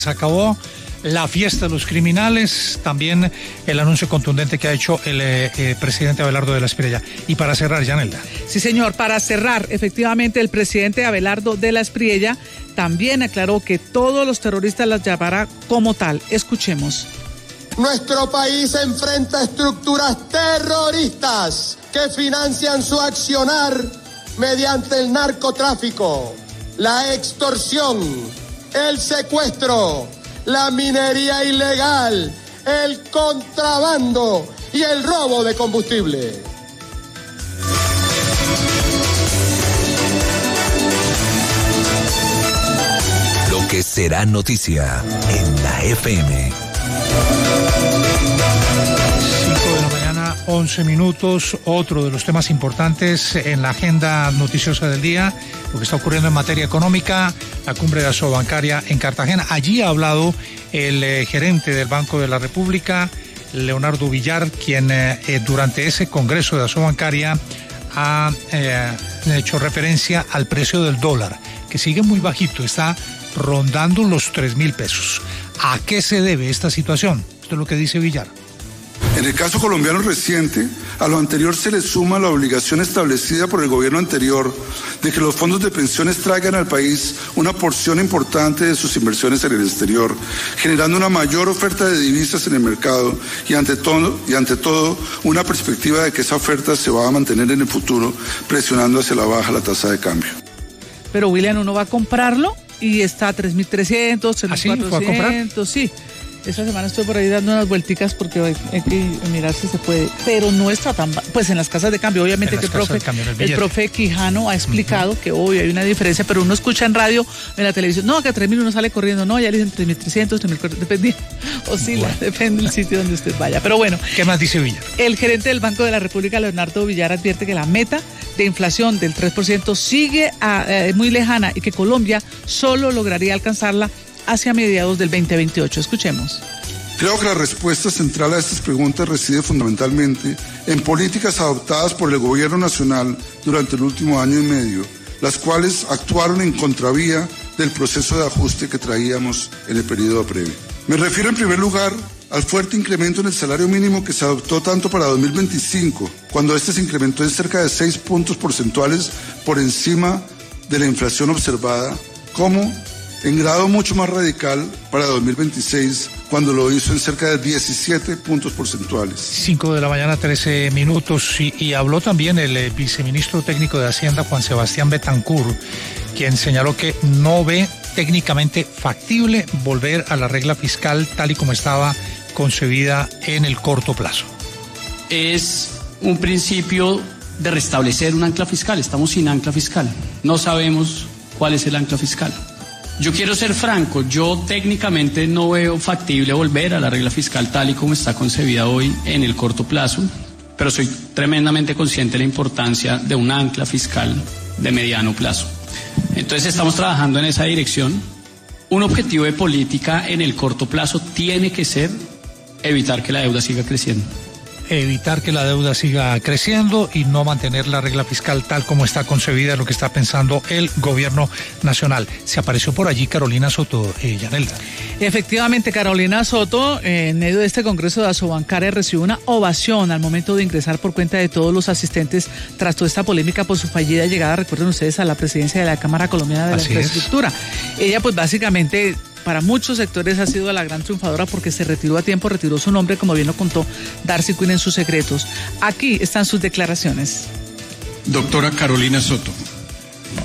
Se acabó la fiesta de los criminales, también el anuncio contundente que ha hecho el presidente Abelardo de la Espriella. Y para cerrar, Yanelda. Sí, señor, para cerrar, efectivamente, el presidente Abelardo de la Espriella también aclaró que todos los terroristas las llamará como tal. Escuchemos. Nuestro país enfrenta estructuras terroristas que financian su accionar mediante el narcotráfico, la extorsión, el secuestro, la minería ilegal, el contrabando y el robo de combustible. Lo que será noticia en la FM. 11 minutos, otro de los temas importantes en la agenda noticiosa del día, lo que está ocurriendo en materia económica, la cumbre de Asobancaria en Cartagena. Allí ha hablado el gerente del Banco de la República, Leonardo Villar, quien durante ese congreso de Asobancaria ha hecho referencia al precio del dólar, que sigue muy bajito, está rondando los 3.000 pesos. ¿A qué se debe esta situación? Esto es lo que dice Villar. En el caso colombiano reciente, a lo anterior se le suma la obligación establecida por el gobierno anterior de que los fondos de pensiones traigan al país una porción importante de sus inversiones en el exterior, generando una mayor oferta de divisas en el mercado y ante todo una perspectiva de que esa oferta se va a mantener en el futuro, presionando hacia la baja la tasa de cambio. Pero William, uno va a comprarlo y está a 3.300, 3.400, sí. Esta semana estoy por ahí dando unas vuelticas porque hay que mirar si se puede, pero no está tan, pues en las casas de cambio, obviamente que el profe Quijano ha explicado que hoy hay una diferencia, pero uno escucha en radio, en la televisión, no, que a 3.000 uno sale corriendo, no, ya le dicen 3.300, 3.400, depende, oscila, depende del sitio donde usted vaya, pero bueno. ¿Qué más dice Villar? El gerente del Banco de la República, Leonardo Villar, advierte que la meta de inflación del 3% sigue muy lejana y que Colombia solo lograría alcanzarla hacia mediados del 2028. Escuchemos. Creo que la respuesta central a estas preguntas reside fundamentalmente en políticas adoptadas por el gobierno nacional durante el último año y medio, las cuales actuaron en contravía del proceso de ajuste que traíamos en el periodo previo. Me refiero en primer lugar al fuerte incremento en el salario mínimo que se adoptó tanto para 2025, cuando este se incrementó en cerca de 6 puntos porcentuales por encima de la inflación observada, como en grado mucho más radical para 2026, cuando lo hizo en cerca de 17 puntos porcentuales. 5 de la mañana, 13 minutos, y habló también el viceministro técnico de Hacienda, Juan Sebastián Betancur, quien señaló que no ve técnicamente factible volver a la regla fiscal tal y como estaba concebida en el corto plazo. Es un principio de restablecer un ancla fiscal, estamos sin ancla fiscal, no sabemos cuál es el ancla fiscal. Yo quiero ser franco, yo técnicamente no veo factible volver a la regla fiscal tal y como está concebida hoy en el corto plazo, pero soy tremendamente consciente de la importancia de un ancla fiscal de mediano plazo. Entonces estamos trabajando en esa dirección. Un objetivo de política en el corto plazo tiene que ser evitar que la deuda siga creciendo. Evitar que la deuda siga creciendo y no mantener la regla fiscal tal como está concebida, lo que está pensando el gobierno nacional. Se apareció por allí Carolina Soto, Yanelda. Efectivamente, Carolina Soto, en medio de este congreso de Asobancaria, recibió una ovación al momento de ingresar por cuenta de todos los asistentes tras toda esta polémica por su fallida llegada, recuerden ustedes, a la presidencia de la Cámara Colombiana de la Infraestructura. Ella, pues básicamente, para muchos sectores ha sido la gran triunfadora porque se retiró a tiempo, retiró su nombre, como bien lo contó Darcy Quinn en sus secretos. Aquí están sus declaraciones. Doctora Carolina Soto,